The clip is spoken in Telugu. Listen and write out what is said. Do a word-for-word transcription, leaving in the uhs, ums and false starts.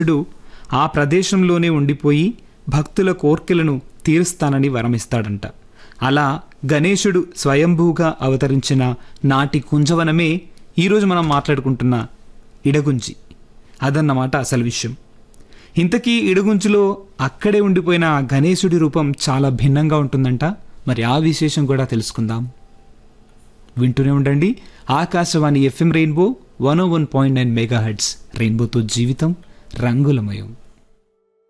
డు ఆ ప్రదేశంలోనే ఉండిపోయి భక్తుల కోర్కెలను తీరుస్తానని వరమిస్తాడంట. అలా గణేశుడు స్వయంభూగా అవతరించిన నాటి కుంజవనమే ఈరోజు మనం మాట్లాడుకుంటున్న ఇడగుంజి. అదన్నమాట అసలు విషయం. ఇంతకీ ఇడగుంజిలో అక్కడే ఉండిపోయిన ఆ గణేశుడి రూపం చాలా భిన్నంగా ఉంటుందంట. మరి ఆ విశేషం కూడా తెలుసుకుందాం. వింటూనే ఉండండి ఆకాశవాణి ఎఫ్ఎం రెయిన్బో వన్ ఓ one point nine mega hertz. రెయిన్బోతో జీవితం రంగులమయం.